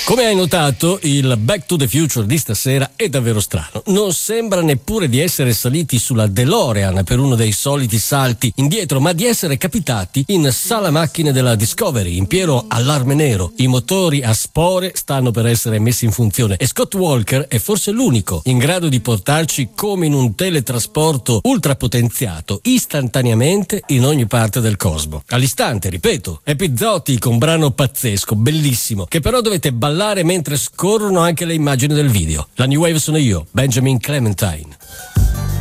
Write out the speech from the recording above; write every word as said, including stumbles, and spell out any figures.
Come hai notato, il Back to the Future di stasera è davvero strano. Non sembra neppure di essere saliti sulla DeLorean per uno dei soliti salti indietro, ma di essere capitati in sala macchine della Discovery, in pieno allarme nero. I motori a spore stanno per essere messi in funzione e Scott Walker è forse l'unico in grado di portarci come in un teletrasporto ultrapotenziato istantaneamente in ogni parte del cosmo. All'istante, ripeto, Epizzotic, un brano pazzesco, bellissimo, che però dovete ballare mentre scorrono anche le immagini del video. La New Wave sono io, Benjamin Clementine.